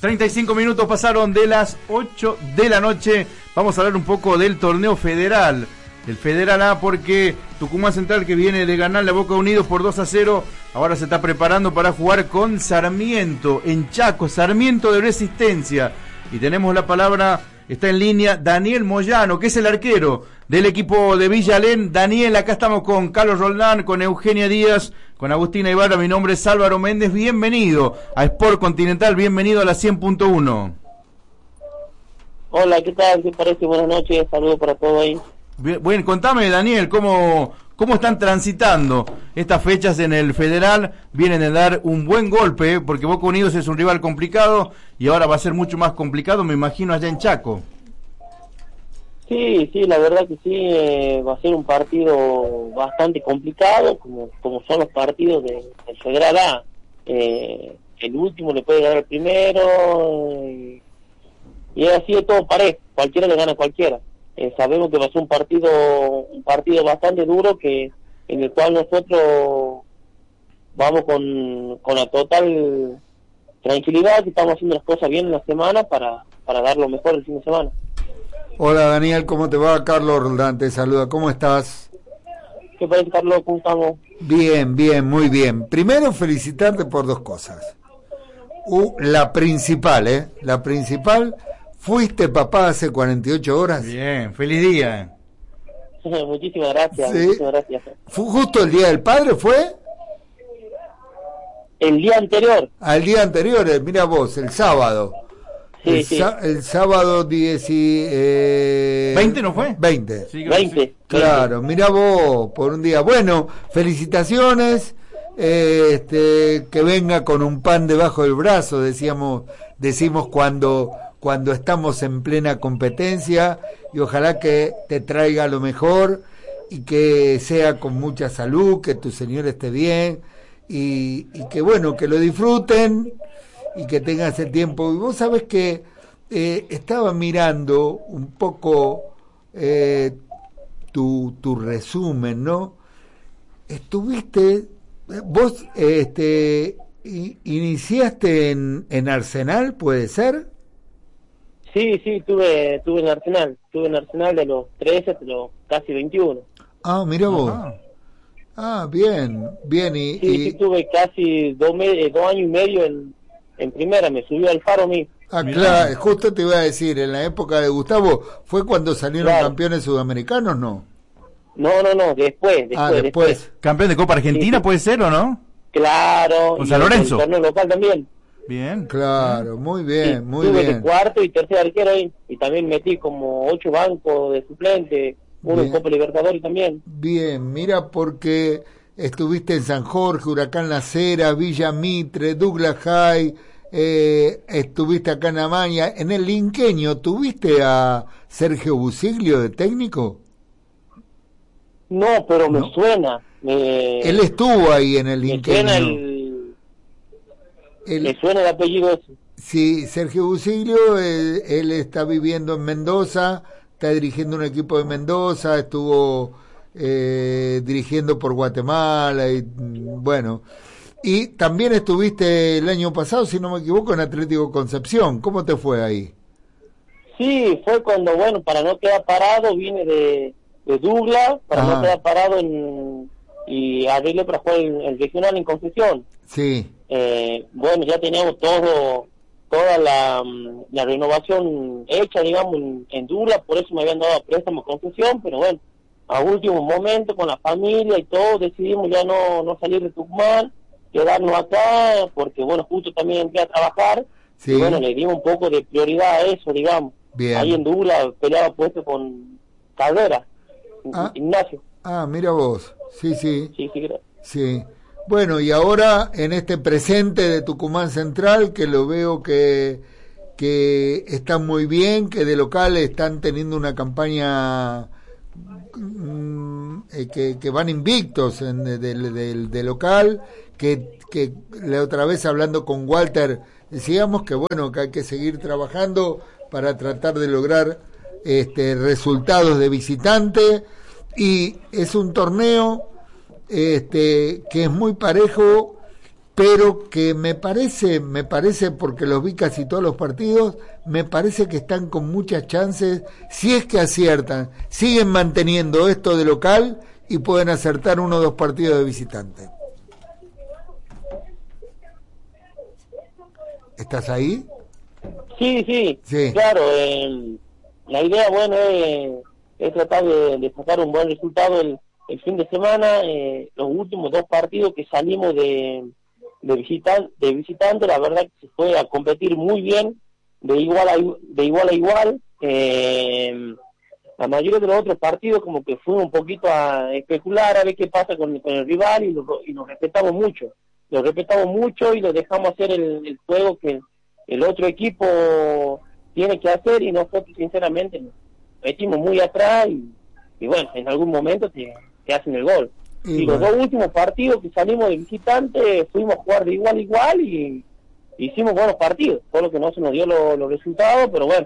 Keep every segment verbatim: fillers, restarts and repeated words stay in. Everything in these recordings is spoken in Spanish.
treinta y cinco minutos pasaron de las ocho de la noche. Vamos a hablar un poco del torneo federal. El Federal A, porque Tucumán Central, que viene de ganar la Boca Unidos por dos a cero, ahora se está preparando para jugar con Sarmiento en Chaco, Sarmiento de Resistencia. Y tenemos la palabra, está en línea Daniel Moyano, que es el arquero del equipo de Villalén. Daniel, acá estamos con Carlos Roldán, con Eugenia Díaz, con Agustina Ibarra. Mi nombre es Álvaro Méndez. Bienvenido a Sport Continental, bienvenido a la cien punto uno. Hola, ¿qué tal? ¿Qué parece? Buenas noches, saludos para todos ahí. Bueno, contame, Daniel, ¿cómo, cómo están transitando estas fechas en el Federal? Vienen de dar un buen golpe, porque Boca Unidos es un rival complicado y ahora va a ser mucho más complicado, me imagino, allá en Chaco. Sí, sí, la verdad que sí, eh, va a ser un partido bastante complicado, como como son los partidos de, del Federal A. Eh, el último le puede ganar al primero, eh, y es así de todo parejo, cualquiera le gana a cualquiera. Eh, sabemos que va a ser un partido un partido bastante duro, que en el cual nosotros vamos con, con la total tranquilidad, que estamos haciendo las cosas bien en la semana para, para dar lo mejor el fin de semana. Hola Daniel, ¿cómo te va? Carlos Roldán te saluda, ¿cómo estás? ¿Qué parece, Carlos? ¿Cómo estamos? Bien, bien, muy bien. Primero felicitarte por dos cosas. Uh, la principal, ¿eh? La principal... ¿Fuiste papá hace cuarenta y ocho horas? Bien, feliz día. Muchísimas gracias, ¿Sí? muchísimas gracias. ¿Fue justo el Día del Padre, fue? El día anterior. Al día anterior, eh, mira vos, el sábado. Sí, el, sí. sa- el sábado diez y, eh, ¿veinte no fue? veinte. Sí, creo que veinte. sí. Claro, mira vos, por un día. Bueno, felicitaciones, eh, este, que venga con un pan debajo del brazo, decíamos, decimos cuando... cuando estamos en plena competencia, y ojalá que te traiga lo mejor y que sea con mucha salud, que tu señor esté bien y, y que bueno, que lo disfruten y que tengas el tiempo. Y vos sabés que eh, estaba mirando un poco eh, tu, tu resumen, ¿no? Estuviste, vos este, i- iniciaste en, en Arsenal, ¿puede ser? Sí, sí, tuve, tuve en Arsenal, tuve en Arsenal de los trece hasta los casi veintiuno. Ah, mira vos. Ajá. Ah, bien, bien. Y, Sí, y- sí, tuve casi dos, me- eh, dos años y medio en, en primera, me subió al Faro mi. ah, Mirá. claro, justo te iba a decir, en la época de Gustavo, ¿fue cuando salieron Claro. campeones sudamericanos, no? No, no, no, después, después, ah, después. ¿Campeón de Copa Argentina Sí, sí. puede ser o no? Claro. ¿Con y San Lorenzo? El torneo local también. Bien. Claro, muy bien, Sí, muy tuve bien. de cuarto y tercer arquero ahí, y también metí como ocho bancos de suplente, uno Bien. en Copa Libertadores también. Bien, mira, porque estuviste en San Jorge, Huracán La Cera, Villa Mitre, Douglas High, eh, estuviste acá en Amaña. En el Linqueño, ¿tuviste a Sergio Busiglio de técnico? No, pero me No. suena. Me, Él estuvo ahí en el me Linqueño. suena el, Él- me suena el apellido ese. Sí, Sergio Busiglio, él, él está viviendo en Mendoza, está dirigiendo un equipo de Mendoza, estuvo eh, dirigiendo por Guatemala, y mm, bueno, y también estuviste el año pasado, si no me equivoco, en Atlético Concepción. ¿Cómo te fue ahí? Sí, fue cuando, bueno, para no quedar parado, vine de, de Douglas, para Ajá. no quedar parado en, y arreglé para jugar el, el regional en Concepción. Sí, Eh, bueno, ya teníamos todo, toda la, mm, la renovación hecha, digamos, en, en Douglas, por eso me habían dado a préstamo Concepción, pero bueno, a último momento, con la familia y todo, decidimos ya no, no salir de Tucumán, quedarnos acá, porque bueno, justo también entré a trabajar, sí, y bueno, le dimos un poco de prioridad a eso, digamos. bien. Ahí en Douglas peleaba puesto con Caldera, Ah. Ignacio. Ah, mira vos, sí, sí, Sí, sí, creo. sí. Bueno, y ahora en este presente de Tucumán Central, que lo veo que, que está muy bien, que de local están teniendo una campaña mm, eh, que, que van invictos en, de, de- de- de local, que, que la otra vez hablando con Walter decíamos que bueno, que hay que seguir trabajando para tratar de lograr este resultados de visitante, y es un torneo este que es muy parejo pero que me parece, me parece, porque los vi casi todos los partidos, me parece que están con muchas chances, si es que aciertan, siguen manteniendo esto de local y pueden acertar uno o dos partidos de visitante. ¿Estás ahí? Sí, sí, sí. claro. Eh, la idea, bueno, es, es tratar de, de sacar un buen resultado el, el fin de semana. Eh, los últimos dos partidos que salimos de, de, visitan, de visitante, la verdad que se fue a competir muy bien, de igual a, de igual, a igual. Eh, la mayoría de los otros partidos como que fuimos un poquito a especular, a ver qué pasa con, con el rival, y lo, y nos respetamos mucho. Lo respetamos mucho y lo dejamos hacer el, el juego que el otro equipo tiene que hacer, y nosotros sinceramente nos metimos muy atrás y, y bueno, en algún momento te, te hacen el gol. Y, y bueno, los dos últimos partidos que salimos de visitante fuimos a jugar de igual a igual y hicimos buenos partidos, por lo que no se nos dio los lo resultados, pero bueno.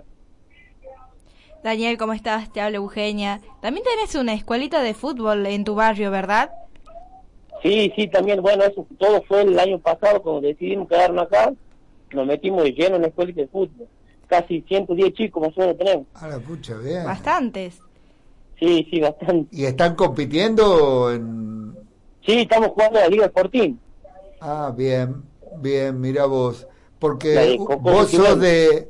Daniel, ¿cómo estás? Te habla Eugenia. También tenés una escuelita de fútbol en tu barrio, ¿verdad? Sí, sí, también, bueno, eso todo fue el año pasado cuando decidimos quedarnos acá, nos metimos de lleno en la escuela de fútbol, casi ciento diez chicos más o menos tenemos. A la pucha, bien. Bastantes. Sí, sí, bastante. ¿Y están compitiendo en...? Sí, estamos jugando la Liga Fortín. Ah, bien, bien, mira vos, porque vos sos de...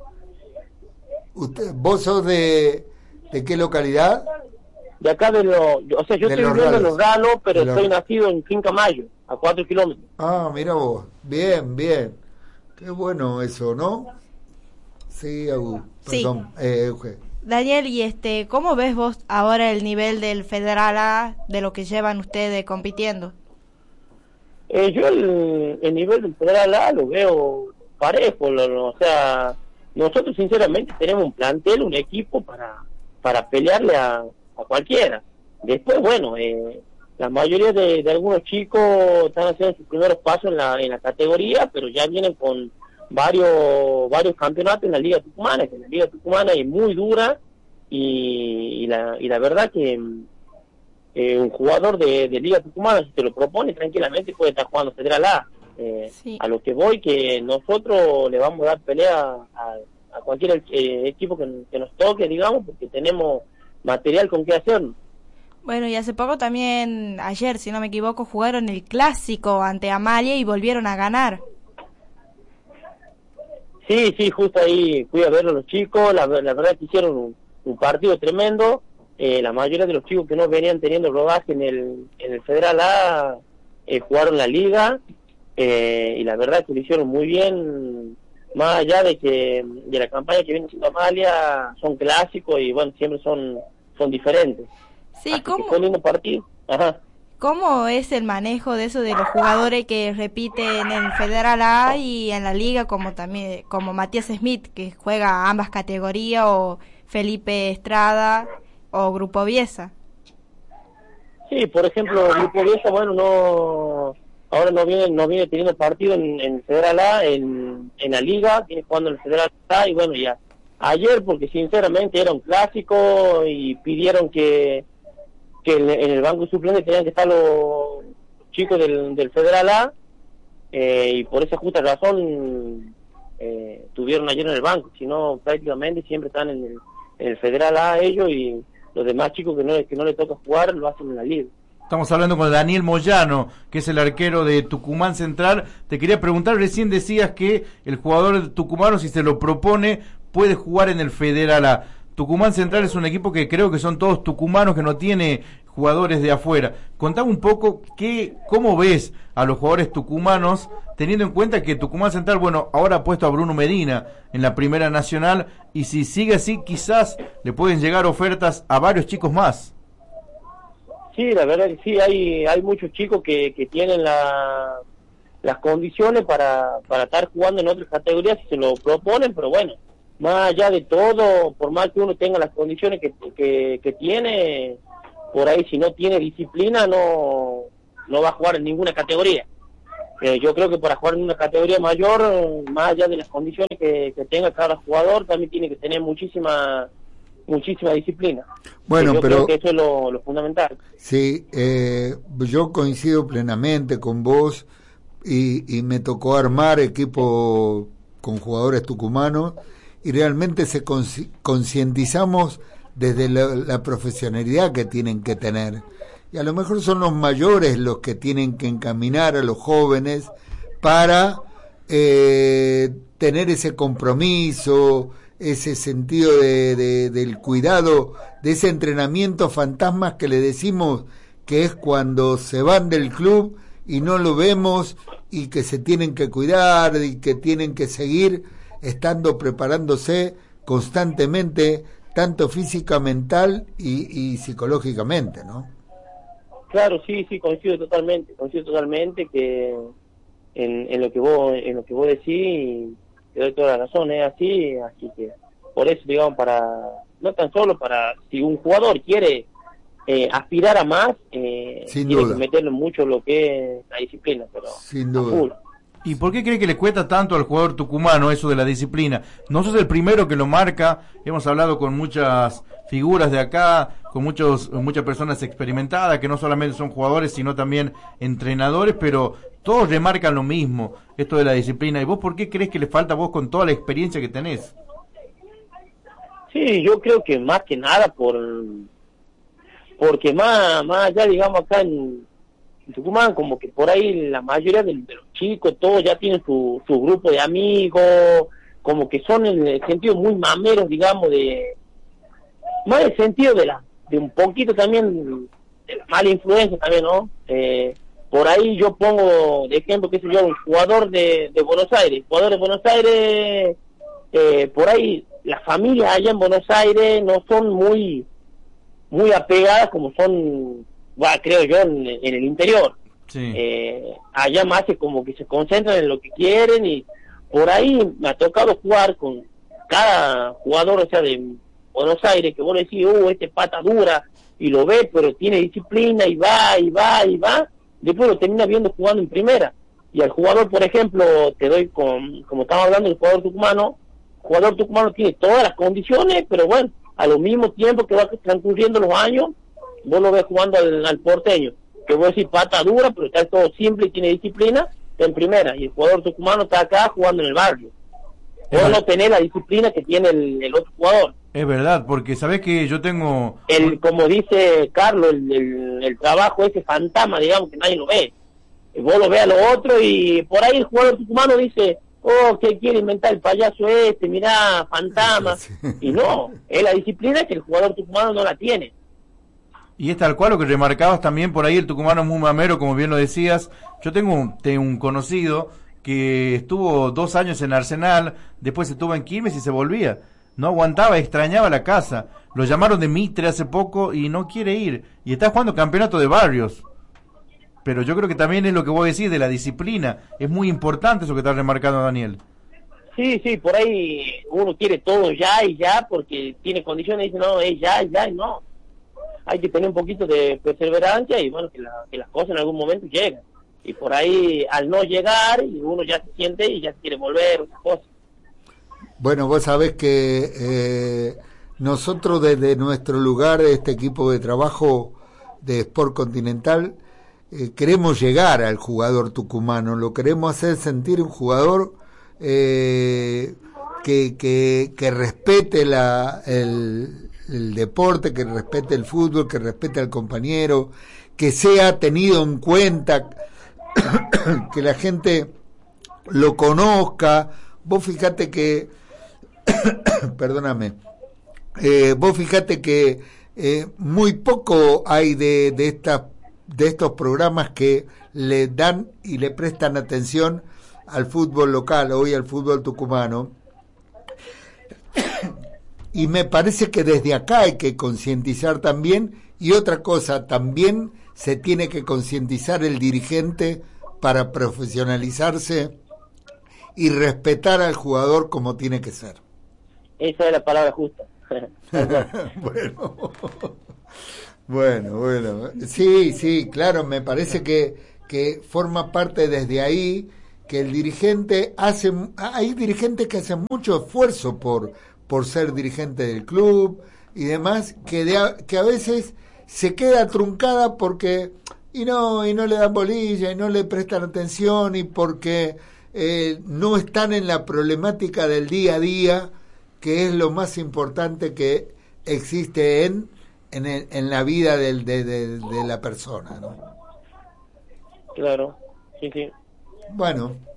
Usted, ¿Vos sos de, de qué localidad? De acá de los... O sea, yo de estoy los viviendo en Los Ralos, pero los... estoy nacido en Finca Mayo, a cuatro kilómetros. Ah, mira vos, bien, bien. Qué bueno eso, ¿no? Sí, Agu, perdón, sí. eh, Euge. Daniel, y este, ¿cómo ves vos ahora el nivel del Federal A, de lo que llevan ustedes compitiendo? Eh, yo el, el nivel del Federal A lo veo parejo, lo, lo, o sea, nosotros sinceramente tenemos un plantel, un equipo para, para pelearle a, a cualquiera. Después, bueno, eh, la mayoría de, de algunos chicos están haciendo sus primeros pasos en la, en la categoría, pero ya vienen con varios varios campeonatos en la Liga Tucumana, que la Liga Tucumana es muy dura, y, y, la, y la verdad que eh, un jugador de, de Liga Tucumana, si te lo propone, tranquilamente puede estar jugando Federal A. Eh, sí. A lo que voy, que nosotros le vamos a dar pelea a, a cualquier eh, equipo que, que nos toque, digamos, porque tenemos material con qué hacernos. Bueno, y hace poco también, ayer, si no me equivoco, jugaron el clásico ante Amalia y volvieron a ganar. Sí, sí, justo ahí fui a ver a los chicos, la, la verdad que hicieron un, un partido tremendo. Eh, la mayoría de los chicos que no venían teniendo rodaje en el, en el Federal A eh, jugaron la liga, eh, y la verdad que lo hicieron muy bien, más allá de que de la campaña que viene haciendo Amalia, son clásicos y bueno, siempre son, son diferentes. Sí, ¿cómo? Fue un lindo partido. Ajá. ¿Cómo es el manejo de eso de los jugadores que repiten en Federal A y en la liga, como también como Matías Smith, que juega ambas categorías, o Felipe Estrada o Grupo Viesa? Sí, por ejemplo, Grupo Viesa, bueno, no ahora no viene no viene teniendo partido en, en Federal A, en, en la liga, viene jugando en el Federal A, y bueno, ya ayer, porque sinceramente era un clásico y pidieron que que en, en el banco suplente tenían que estar los chicos del, del Federal A, eh, y por esa justa razón eh, tuvieron ayer en el banco, si no prácticamente siempre están en el, en el Federal A ellos, y los demás chicos que no, que no les toca jugar lo hacen en la liga. Estamos hablando con Daniel Moyano, que es el arquero de Tucumán Central. Te quería preguntar, recién decías que el jugador tucumano, si se lo propone, puede jugar en el Federal A. Tucumán Central es un equipo que creo que son todos tucumanos, que no tiene jugadores de afuera. Contame un poco qué, cómo ves a los jugadores tucumanos, teniendo en cuenta que Tucumán Central, bueno, ahora ha puesto a Bruno Medina en la Primera Nacional, y si sigue así quizás le pueden llegar ofertas a varios chicos más. Sí, la verdad que sí, hay hay muchos chicos que, que tienen la, las condiciones para, para estar jugando en otras categorías si se lo proponen, pero bueno, más allá de todo, por más que uno tenga las condiciones que, que, que tiene, por ahí si no tiene disciplina no, no va a jugar en ninguna categoría. Eh, yo creo que para jugar en una categoría mayor, más allá de las condiciones que, que tenga cada jugador, también tiene que tener muchísima muchísima disciplina. Bueno, yo pero creo que eso es lo, lo fundamental. Sí, eh, yo coincido plenamente con vos. y, y me tocó armar equipo con jugadores tucumanos y realmente se consci- concientizamos desde la, la profesionalidad que tienen que tener. Y a lo mejor son los mayores los que tienen que encaminar a los jóvenes para eh, tener ese compromiso, ese sentido de, de, del cuidado, de ese entrenamiento fantasmas que le decimos que es cuando se van del club y no lo vemos y que se tienen que cuidar y que tienen que seguir estando preparándose constantemente, tanto física, mental y, y psicológicamente, ¿no? Claro, sí, sí, coincido totalmente, coincido totalmente que en, en lo que vos en lo que vos decís, te doy toda la razón, es así, así que por eso, digamos, para no tan solo para, si un jugador quiere eh, aspirar a más, eh, Sin tiene duda. que meterle mucho lo que es la disciplina, pero Sin a duda. full. ¿Y por qué cree que le cuesta tanto al jugador tucumano eso de la disciplina? No sos el primero que lo marca, hemos hablado con muchas figuras de acá, con muchos muchas personas experimentadas, que no solamente son jugadores, sino también entrenadores, pero todos remarcan lo mismo, esto de la disciplina. ¿Y vos por qué crees que le falta a vos con toda la experiencia que tenés? Sí, yo creo que más que nada por porque más, más allá, digamos, acá en en Tucumán, como que por ahí la mayoría de, de los chicos, todos ya tienen su, su grupo de amigos, como que son en el sentido muy mameros, digamos, de más en el sentido de la de un poquito también de la mala influencia también, ¿no? Eh, por ahí yo pongo de ejemplo, qué sé yo, un jugador de, de Buenos Aires, jugador de Buenos Aires, eh, por ahí las familias allá en Buenos Aires no son muy muy apegadas como son, bueno, creo yo, en, en el interior. Sí. Eh, allá más que como que se concentran en lo que quieren y por ahí me ha tocado jugar con cada jugador, o sea, de Buenos Aires, que vos le decís, uh, este pata dura, y lo ves, pero tiene disciplina y va, y va, y va, después lo termina viendo jugando en primera. Y al jugador, por ejemplo, te doy con, como estamos hablando del jugador tucumano, el jugador tucumano tiene todas las condiciones, pero bueno, a lo mismo tiempo que va transcurriendo los años, vos lo ves jugando al, al porteño, que vos decís pata dura, pero está todo simple y tiene disciplina, está en primera, y el jugador tucumano está acá jugando en el barrio. Vos no tenés la disciplina que tiene el, el otro jugador. Es verdad, porque sabés que yo tengo... El, como dice Carlos, el, el, el trabajo ese fantasma, digamos, que nadie lo ve. Vos lo ves a lo otro y por ahí el jugador tucumano dice, oh, ¿qué quiere inventar el payaso este? Mirá, fantasma. Sí. Y no, es la disciplina que el jugador tucumano no la tiene. Y es tal cual lo que remarcabas también por ahí, el tucumano es muy mamero, como bien lo decías. Yo tengo un, tengo un conocido que estuvo dos años en Arsenal, después estuvo en Quilmes y se volvía. No aguantaba, extrañaba la casa. Lo llamaron de Mitre hace poco y no quiere ir. Y está jugando campeonato de barrios. Pero yo creo que también es lo que vos decís de la disciplina. Es muy importante eso que está remarcando Daniel. Sí, sí, por ahí uno quiere todo ya y ya porque tiene condiciones y dice, no, es ya, ya y no. Hay que tener un poquito de perseverancia y bueno, que, la, que las cosas en algún momento llegan. Y por ahí al no llegar, uno ya se siente y ya quiere volver, otras cosas. Bueno, vos sabés que eh, nosotros desde nuestro lugar, este equipo de trabajo de Sport Continental, eh, queremos llegar al jugador tucumano, lo queremos hacer sentir un jugador eh, que, que, que respete la, el, el deporte, que respete el fútbol, que respete al compañero, que sea tenido en cuenta, que la gente lo conozca. Vos fíjate que perdóname, eh, vos fíjate que eh, muy poco hay de, de, esta, de estos programas que le dan y le prestan atención al fútbol local, hoy al fútbol tucumano, y me parece que desde acá hay que concientizar también, y otra cosa, también se tiene que concientizar el dirigente para profesionalizarse y respetar al jugador como tiene que ser. Esa es la palabra justa. bueno, bueno, bueno, sí, sí, claro, me parece que, que forma parte desde ahí, que el dirigente hace, hay dirigentes que hacen mucho esfuerzo por, por ser dirigente del club y demás, que, de, que a veces se queda truncada porque y no y no le dan bolilla y no le prestan atención, y porque eh, no están en la problemática del día a día, que es lo más importante que existe en en, el, en la vida del, de, de, de la persona, ¿no? Claro, sí, sí. Bueno,